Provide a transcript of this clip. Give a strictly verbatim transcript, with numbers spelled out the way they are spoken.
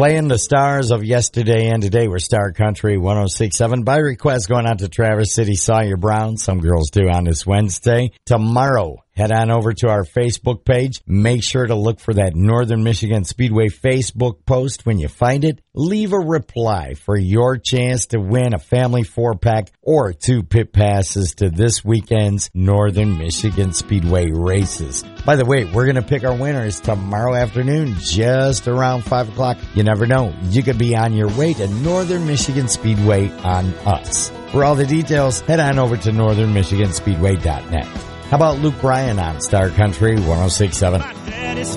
Playing the stars of yesterday and today were Star Country one oh six point seven. By request going out to Traverse City Sawyer Brown. Some girls do on this Wednesday. Tomorrow, head on over to our Facebook page. Make sure to look for that Northern Michigan Speedway Facebook post. When you find it, leave a reply for your chance to win a family four-pack or two pit passes to this weekend's Northern Michigan Speedway races. By the way, we're going to pick our winners tomorrow afternoon, just around five o'clock. You never know. You could be on your way to Northern Michigan Speedway on us. For all the details, head on over to northern michigan speedway dot net. How about Luke Bryan on Star Country one oh six point seven?